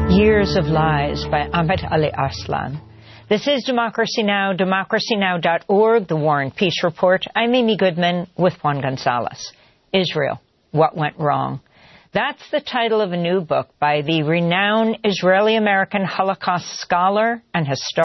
Years of Lies by Ahmed Ali Aslan. This is Democracy Now!, democracynow.org, The War and Peace Report. I'm Amy Goodman with Juan Gonzalez. Israel, What Went Wrong? That's the title of a new book by the renowned Israeli-American Holocaust scholar and historian